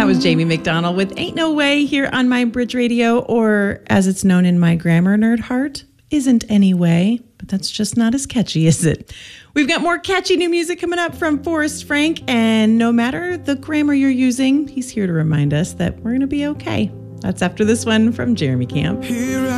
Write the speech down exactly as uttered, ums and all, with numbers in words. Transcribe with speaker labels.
Speaker 1: was Jamie McDonald with Ain't No Way here on Mindbridge Radio, or as it's known in my grammar nerd heart, Isn't Any Way. But that's just not as catchy, is it? We've got more catchy new music coming up from Forrest Frank, and no matter the grammar you're using, he's here to remind us that we're going to be okay. That's after this one from Jeremy Camp.
Speaker 2: Here